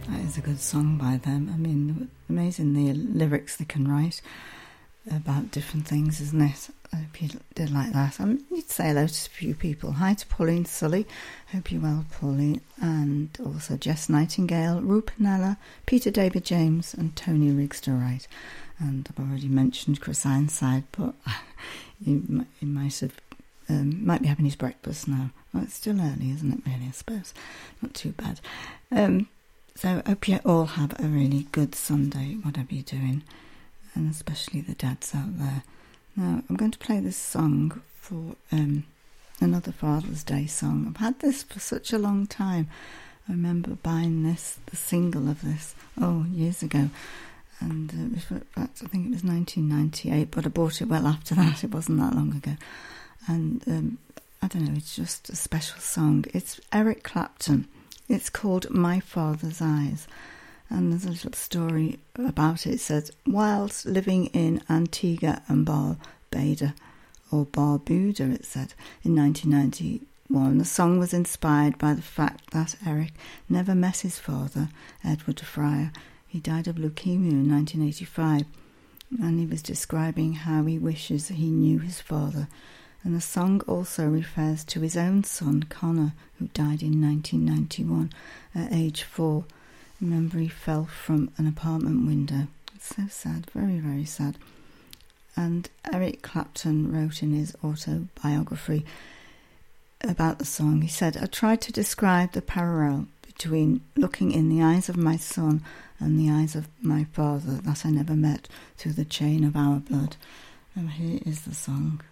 That is a good song by them. I mean, amazing the lyrics they can write about different things, isn't it? I hope you did like that. I need to say hello to a few people. Hi to Pauline Sully. Hope you're well, Pauline. And also Jess Nightingale, Rupert Nella, Peter David James and Tony Rigster Wright. And I've already mentioned Chris Ironside, but he might be having his breakfast now. Well, it's still early, isn't it, really, I suppose? Not too bad. So I hope you all have a really good Sunday, whatever you're doing, and especially the dads out there. Now, I'm going to play this song for another Father's Day song. I've had this for such a long time. I remember buying this, the single of this, years ago. And in fact, I think it was 1998, but I bought it well after that. It wasn't that long ago. And I don't know, it's just a special song. It's Eric Clapton. It's called My Father's Eyes. And there's a little story about it. It says, whilst living in Antigua and Barbuda, or Barbuda, it said, in 1991, the song was inspired by the fact that Eric never met his father, Edward Fryer. He died of leukemia in 1985, and he was describing how he wishes he knew his father. And the song also refers to his own son, Connor, who died in 1991 at age 4. Remember, he fell from an apartment window. It's so sad, very, very sad. And Eric Clapton wrote in his autobiography about the song, he said, I tried to describe the parallel between looking in the eyes of my son and the eyes of my father that I never met through the chain of our blood. And here is the song.